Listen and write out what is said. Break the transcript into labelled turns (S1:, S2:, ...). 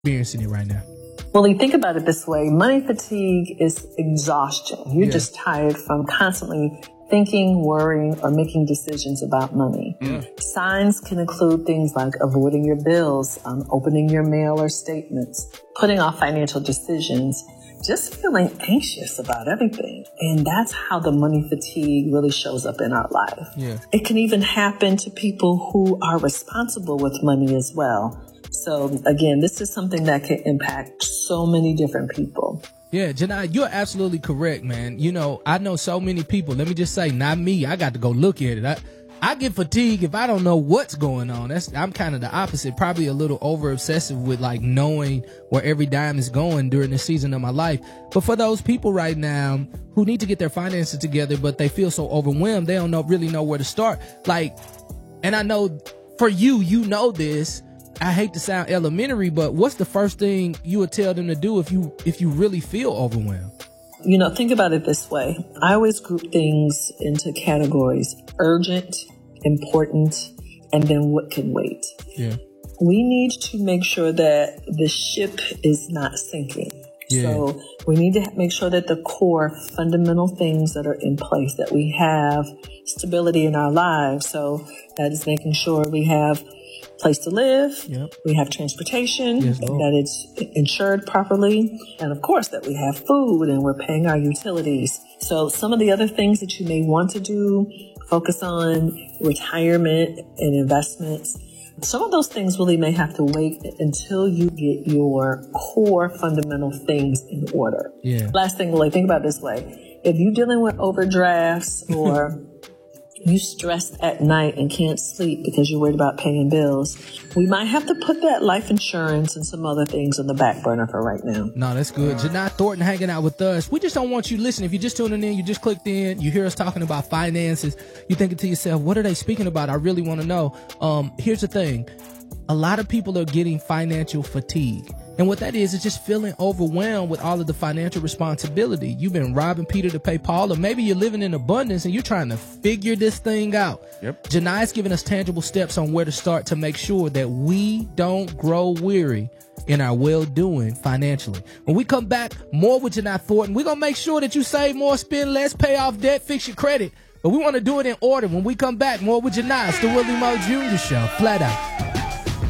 S1: experiencing it right now?
S2: Well, you think about it this way. Money fatigue is exhaustion. You're just tired from constantly thinking, worrying, or making decisions about money. Signs can include things like avoiding your bills, opening your mail or statements, putting off financial decisions, just feeling anxious about everything. And that's how the money fatigue really shows up in our life. It can even happen to people who are responsible with money as well. So again, this is something that can impact so many different people.
S1: Yeah, Janai, you're absolutely correct, man. You know, I know so many people. Let me just say, not me. I got to go look at it. I get fatigued if I don't know what's going on. I'm kind of the opposite, probably a little over obsessive with like knowing where every dime is going during the season of my life. But for those people right now who need to get their finances together, but they feel so overwhelmed, they don't really know where to start. Like, and I know for you know this. I hate to sound elementary, but what's the first thing you would tell them to do if you really feel overwhelmed?
S2: You know, think about it this way. I always group things into categories: urgent, important, and then what can wait. Yeah. We need to make sure that the ship is not sinking. Yeah. So we need to make sure that the core fundamental things that are in place, that we have stability in our lives. So that is making sure we have place to live, we have transportation, that it's insured properly, and of course that we have food and we're paying our utilities. So some of the other things that you may want to do, focus on retirement and investments. Some of those things really may have to wait until you get your core fundamental things in order. Last thing, Lloyd, think about it this way. If you're dealing with overdrafts or you stressed at night and can't sleep because you're worried about paying bills, we might have to put that life insurance and some other things on the back burner for right now.
S1: No, that's good. Janai Thornton hanging out with us. We just don't want you to listen. If you're just tuning in, you just clicked in, you hear us talking about finances, you're thinking to yourself, what are they speaking about? I really want to know. Here's the thing. A lot of people are getting financial fatigue. And what that is just feeling overwhelmed with all of the financial responsibility. You've been robbing Peter to pay Paul, or maybe you're living in abundance and you're trying to figure this thing out. Janai's giving us tangible steps on where to start to make sure that we don't grow weary in our well-doing financially. When we come back, more with Janai Thornton. We're going to make sure that you save more, spend less, pay off debt, fix your credit. But we want to do it in order. When we come back, more with Janai. It's the Willie Moore Jr. Show. Flat out.